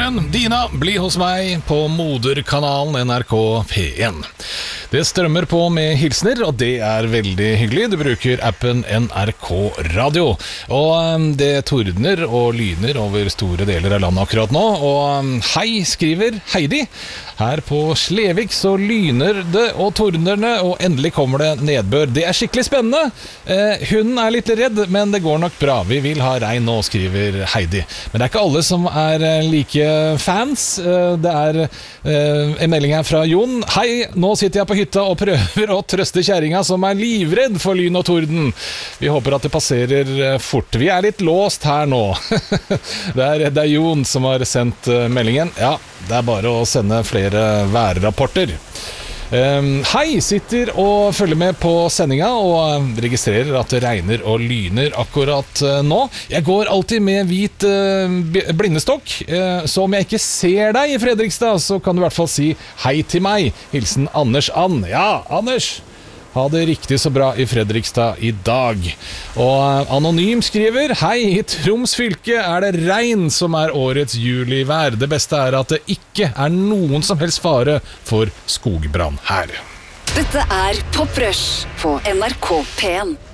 morgen, Dina, bli hos meg på moderkanalen NRK P1. Det strømmer på med hilsner, og det er veldig hyggelig. Du bruker appen NRK Radio. Og det tordner og lyner over store deler av landet akkurat nå. Og hei, skriver Heidi. Her på Slevik så lyner det og tordner det, og endelig kommer det nedbør. Det er skikkelig spennende. Hunden er litt redd, men det går nok bra. Vi vil ha regn nå, skriver Heidi. Men det er ikke alle som er like fans. Det er en melding her fra Jon. Hei, nå sitter jeg på hytta og prøver å trøste kjæringa som er livredd for lyn og torden. Vi håper at det passerer fort. Vi er litt låst her nå. Det er Jon som har sendt meldingen. Ja, det er bare å sende flere værrapporter. Hei, sitter og følger med på sendinga og registrerer at det regner og lyner akkurat nå. Jeg går alltid med hvit blindestokk, så om jeg ikke ser deg i Fredrikstad, så kan du i hvert fall si hei til meg. Hilsen Anders Ann. Ja, Anders! Ha det riktig så bra i Fredrikstad i dag. Og Anonym skriver: Hei, i Troms fylke er det regn som er årets julivær. Det beste er at det ikke er noen som helst fare for skogbrann her. Dette er Pop Rush på NRK P1.